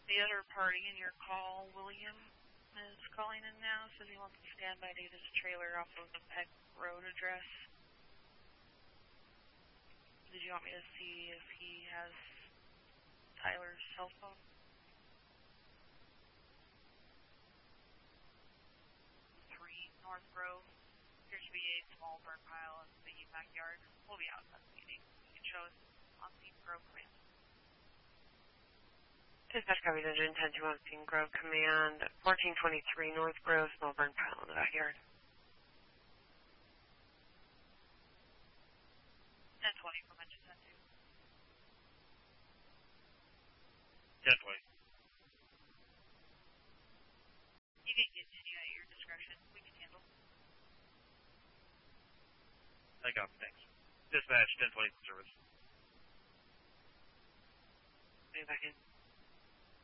The other party in your call, William, is calling in now. Says he wants to standby to get his trailer off of the Peck Road address. Did you want me to see if he has Tyler's cell phone? North Grove. Appears to be a small burn pile in the backyard. We'll be out investigating. You can show us on Pine Grove Command. Dispatch copy, Engine 1021 Pine Grove Command. 1423 North Grove, small burn pile in the backyard. 1020 from Engine 10-2. 1020. You can continue at your discretion. We can handle. I got it, thanks. Dispatch 1020 service. Maybe back in.